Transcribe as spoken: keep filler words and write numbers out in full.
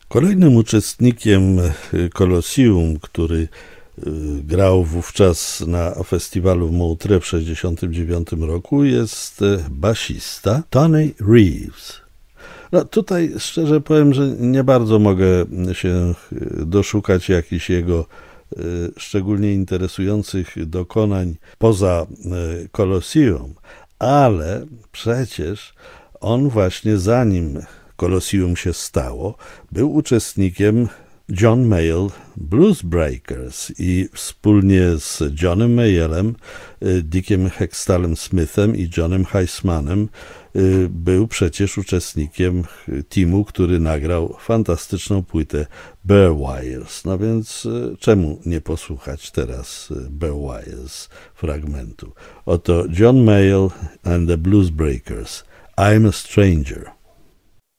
Kolejnym uczestnikiem Colosseum, który grał wówczas na festiwalu w Montreux w tysiąc dziewięćset sześćdziesiątym dziewiątym roku, jest basista Tony Reeves. No tutaj szczerze powiem, że nie bardzo mogę się doszukać jakichś jego szczególnie interesujących dokonań poza Colosseum, ale przecież on właśnie zanim Colosseum się stało, był uczestnikiem John Mayall Blues Breakers i wspólnie z Johnem Mayallem, Dickiem Hextalem Smithem i Johnem Heismanem był przecież uczestnikiem teamu, który nagrał fantastyczną płytę Bare Wires. No więc czemu nie posłuchać teraz Bare Wires fragmentu? Oto John Mayall and the Blues Breakers. I'm a Stranger.